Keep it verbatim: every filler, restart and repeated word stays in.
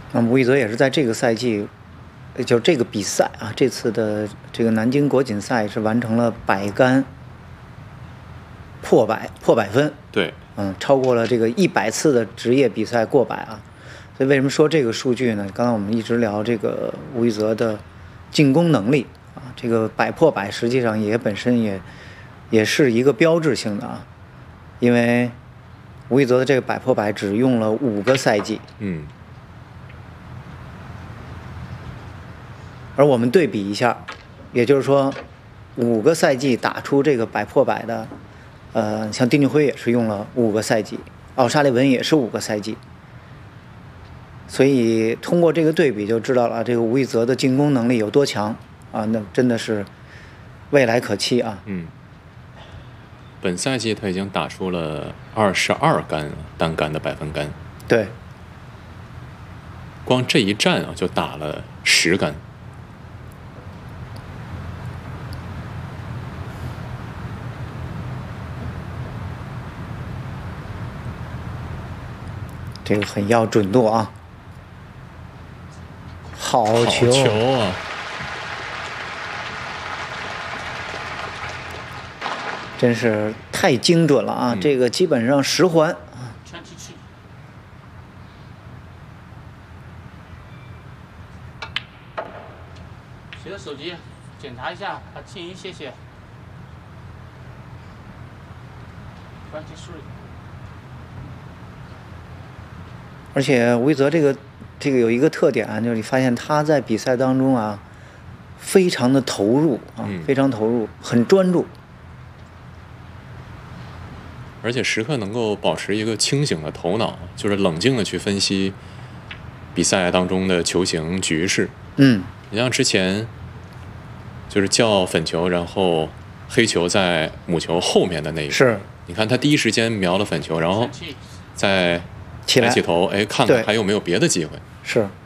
那么吴亦泽也是在这个赛季，就这个比赛啊，这次的这个南京国锦赛是完成了百杆破百破百分， 对， 嗯，超过了这个一百次的职业比赛过百啊。所以为什么说这个数据呢？刚才我们一直聊这个吴亦泽的进攻能力啊，这个百破百实际上也本身也也是一个标志性的啊，因为吴亦泽的这个百破百只用了五个赛季， 嗯， 而我们对比一下，也就是说，五个赛季打出这个百破百的，呃，像丁俊晖也是用了五个赛季，奥沙利文也是五个赛季。所以通过这个对比就知道了，这个吴亦泽的进攻能力有多强啊！那真的是未来可期啊！ 嗯，本赛季他已经打出了二十二杆单杆的百分杆， 对， 光这一战啊就打了十杆。 这个很要准度啊！好球！ 好球啊！ 真是太精准了啊！ 嗯、 这个基本上十环啊。 全机器。随着手机检查一下，把静音谢谢。关机处理。 而且吴亦泽这个这个有一个特点啊，就是你发现他在比赛当中啊，非常的投入啊， 嗯、 非常投入，很专注， 而且时刻能够保持一个清醒的头脑，就是冷静的去分析比赛当中的球形局势。 嗯， 你像之前就是叫粉球，然后黑球在母球后面的那一个， 是， 你看他第一时间瞄了粉球，然后在抬起头，哎，看看还有没有别的机会。 是，